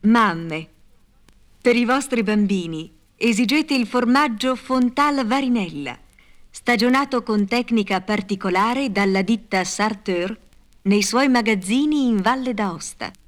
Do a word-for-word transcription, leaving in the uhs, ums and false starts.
Mamme, per i vostri bambini esigete il formaggio Fontal Varinella, stagionato con tecnica particolare dalla ditta Sarteur nei suoi magazzini in Valle d'Aosta.